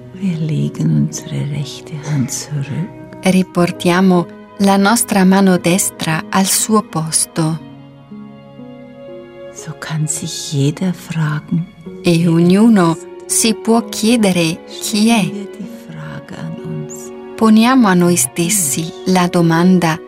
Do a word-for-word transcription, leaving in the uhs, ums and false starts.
Wir legen unsere rechte Hand zurück. Riportiamo la nostra mano destra al suo posto. So kann sich jeder fragen. E ognuno si può chiedere chi è. Die Frage an uns. Poniamo a noi stessi la domanda: